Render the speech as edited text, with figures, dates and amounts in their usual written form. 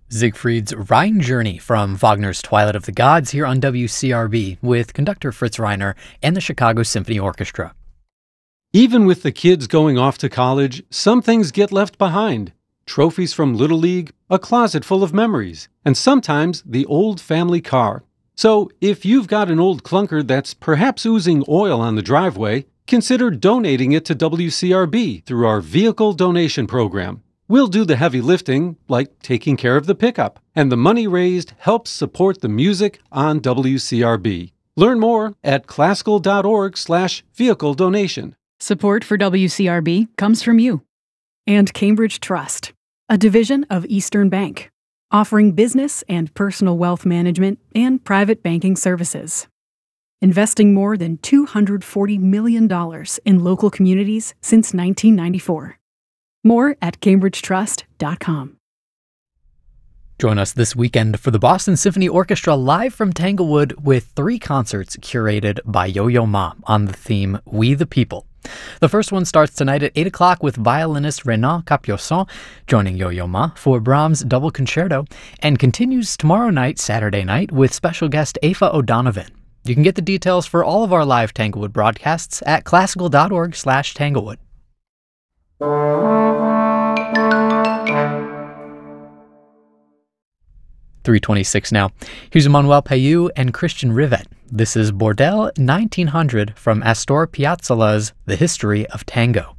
Siegfried's Rhine Journey from Wagner's Twilight of the Gods here on WCRB with conductor Fritz Reiner and the Chicago Symphony Orchestra. Even with the kids going off to college, some things get left behind. Trophies from Little League, a closet full of memories, and sometimes the old family car. So if you've got an old clunker that's perhaps oozing oil on the driveway, consider donating it to WCRB through our vehicle donation program. We'll do the heavy lifting, like taking care of the pickup, and the money raised helps support the music on WCRB. Learn more at classical.org/vehicle donation. Support for WCRB comes from you. And Cambridge Trust, a division of Eastern Bank, offering business and personal wealth management and private banking services. Investing more than $240 million in local communities since 1994. More at cambridgetrust.com. Join us this weekend for the Boston Symphony Orchestra live from Tanglewood with 3 concerts curated by Yo-Yo Ma on the theme We the People. The first one starts tonight at 8 o'clock with violinist Renan Capiosson joining Yo-Yo Ma for Brahms' Double Concerto and continues tomorrow night, Saturday night, with special guest Aoife O'Donovan. You can get the details for all of our live Tanglewood broadcasts at classical.org/Tanglewood. 3:26 now. Here's Emmanuel Payou and Christian Rivet. This is Bordel 1900 from Astor Piazzolla's The History of Tango.